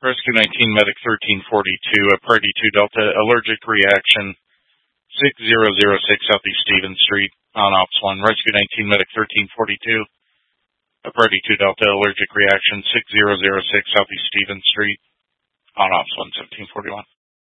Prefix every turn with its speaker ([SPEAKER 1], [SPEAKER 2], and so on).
[SPEAKER 1] Rescue 19 Medic 1342, a Party 2 Delta, allergic reaction 6006 Southeast Stevens Street on Ops 1. Rescue 19 Medic 1342, a Party 2 Delta, allergic reaction 6006 Southeast Stevens Street on Ops 1, 1741.